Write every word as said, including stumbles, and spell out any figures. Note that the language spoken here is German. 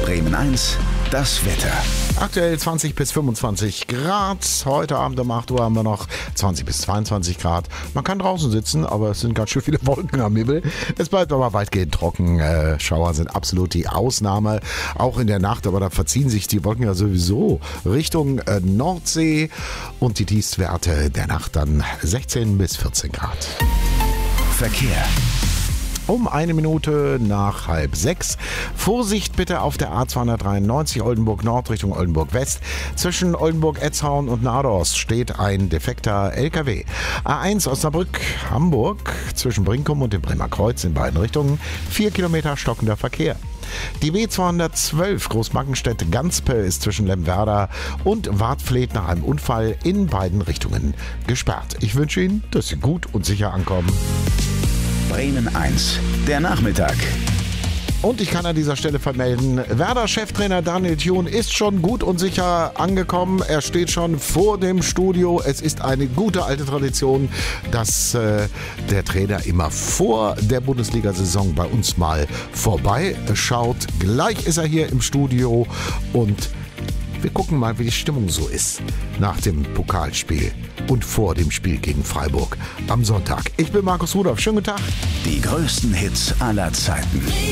Bremen eins, das Wetter. Aktuell zwanzig bis fünfundzwanzig Grad. Heute Abend um acht Uhr haben wir noch zwanzig bis zweiundzwanzig Grad. Man kann draußen sitzen, aber es sind ganz schön viele Wolken am Himmel. Es bleibt aber weitgehend trocken. Äh, Schauer sind absolut die Ausnahme. Auch in der Nacht, aber da verziehen sich die Wolken ja sowieso Richtung äh, Nordsee. Und die Tiefstwerte der Nacht dann sechzehn bis vierzehn Grad. Verkehr. Um eine Minute nach halb sechs. Vorsicht bitte auf der A zweihundertdreiundneunzig Oldenburg Nord Richtung Oldenburg West. Zwischen Oldenburg-Etzhauen und Nados steht ein defekter L K W. A eins Osnabrück-Hamburg zwischen Brinkum und dem Bremer Kreuz in beiden Richtungen. Vier Kilometer stockender Verkehr. Die B zweihundertzwölf Großmarkenstedt-Ganzpe ist zwischen Lemwerder und Wartfleet nach einem Unfall in beiden Richtungen gesperrt. Ich wünsche Ihnen, dass Sie gut und sicher ankommen. Bremen eins, der Nachmittag. Und ich kann an dieser Stelle vermelden, Werder-Cheftrainer Daniel Thun ist schon gut und sicher angekommen. Er steht schon vor dem Studio. Es ist eine gute alte Tradition, dass äh, der Trainer immer vor der Bundesliga-Saison bei uns mal vorbeischaut. Gleich ist er hier im Studio und wir gucken mal, wie die Stimmung so ist nach dem Pokalspiel und vor dem Spiel gegen Freiburg am Sonntag. Ich bin Markus Rudolph. Schönen guten Tag. Die größten Hits aller Zeiten.